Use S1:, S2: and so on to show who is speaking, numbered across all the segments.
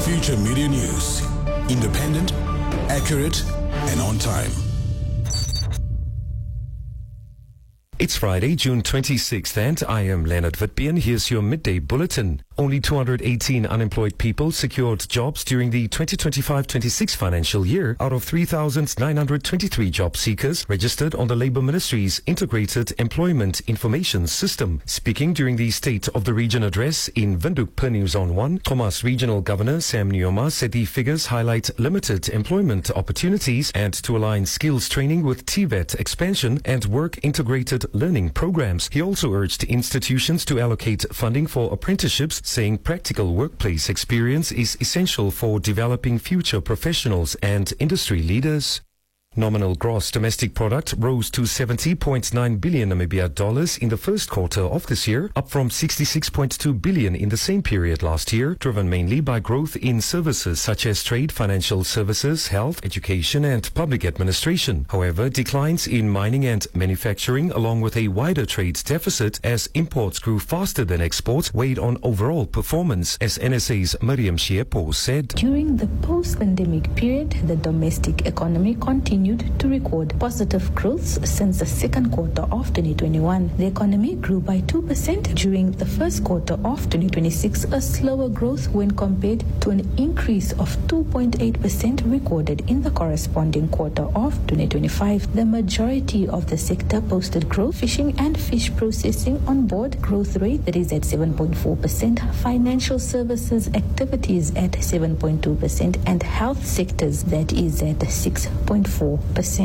S1: Future Media News. Independent, accurate, and on time.
S2: It's Friday, June 26th, and I am Leonard Vitbeen. Here's your midday bulletin. Only 218 unemployed people secured jobs during the 2025-26 financial year out of 3,923 job seekers registered on the Labour Ministry's Integrated Employment Information System. Speaking during the State of the Region address in Windhoek per News on 1, Thomas Regional Governor Sam Nyoma said the figures highlight limited employment opportunities and to align skills training with TVET expansion and work-integrated learning programs. He also urged institutions to allocate funding for apprenticeships, saying practical workplace experience is essential for developing future professionals and industry leaders. Nominal gross domestic product rose to 70.9 billion Namibia dollars in the first quarter of this year, up from 66.2 billion in the same period last year, driven mainly by growth in services such as trade, financial services, health, education and public administration. However, declines in mining and manufacturing, along with a wider trade deficit as imports grew faster than exports, weighed on overall performance, as NSA's Miriam Shiepo said.
S3: During the post-pandemic period, the domestic economy continued to record positive growth since the second quarter of 2021. The economy grew by 2% during the first quarter of 2026, a slower growth when compared to an increase of 2.8% recorded in the corresponding quarter of 2025. The majority of the sector posted growth: fishing and fish processing on board growth rate that is at 7.4%, financial services activities at 7.2%, and health sectors that is at 6.4%.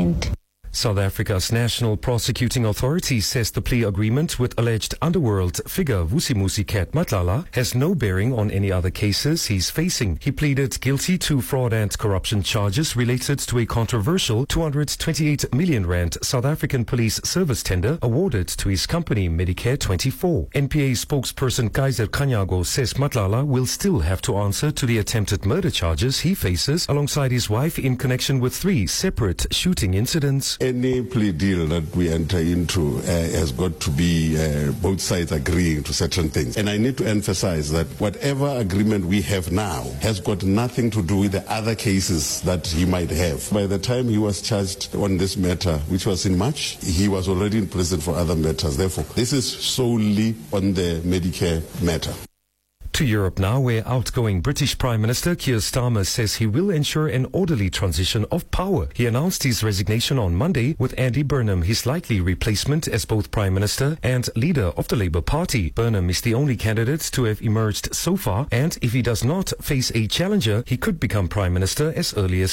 S2: South Africa's National Prosecuting Authority says the plea agreement with alleged underworld figure Vusimuzi Cat Matlala has no bearing on any other cases he's facing. He pleaded guilty to fraud and corruption charges related to a controversial 228 million rand South African Police Service tender awarded to his company Medicare 24. NPA spokesperson Kaiser Khanyago says Matlala will still have to answer to the attempted murder charges he faces alongside his wife in connection with 3 separate shooting incidents.
S4: Any plea deal that we enter into has got to be both sides agreeing to certain things. And I need to emphasize that whatever agreement we have now has got nothing to do with the other cases that he might have. By the time he was charged on this matter, which was in March, he was already in prison for other matters. Therefore, this is solely on the Medicare matter.
S2: To Europe now, where outgoing British Prime Minister Keir Starmer says he will ensure an orderly transition of power. He announced his resignation on Monday, with Andy Burnham his likely replacement as both Prime Minister and leader of the Labour Party. Burnham is the only candidate to have emerged so far, and if he does not face a challenger, he could become Prime Minister as early as